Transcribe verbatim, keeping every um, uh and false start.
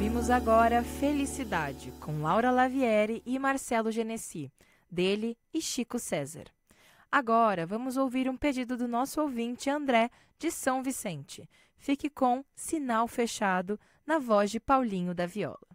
Ouvimos agora Felicidade, com Laura Lavieri e Marcelo Genesi, dele e Chico César. Agora vamos ouvir um pedido do nosso ouvinte André, de São Vicente. Fique com Sinal Fechado, na voz de Paulinho da Viola.